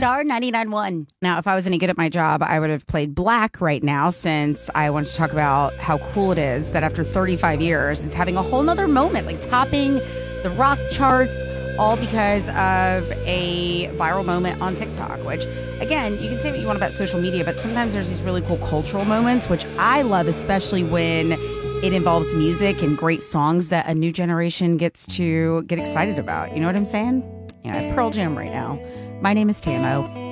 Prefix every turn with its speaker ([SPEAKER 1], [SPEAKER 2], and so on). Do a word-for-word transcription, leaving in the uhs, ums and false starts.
[SPEAKER 1] Star ninety-nine point one. Now, if I was any good at my job, I would have played Black right now, since I wanted to talk about how cool it is that after thirty-five years, it's having a whole nother moment, like topping the rock charts, all because of a viral moment on TikTok, which, again, you can say what you want about social media, but sometimes there's these really cool cultural moments, which I love, especially when it involves music and great songs that a new generation gets to get excited about. You know what I'm saying? Yeah, Pearl Jam right now. My name is Tamo.